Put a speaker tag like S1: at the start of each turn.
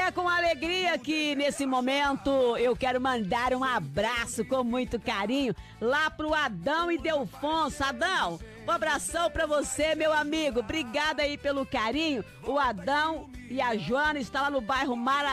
S1: É com alegria que nesse momento eu quero mandar um abraço com muito carinho lá pro Adão e Delfonso. Adão, um abração pra você, meu amigo. Obrigada aí pelo carinho. O Adão e a Joana estão lá no bairro Mara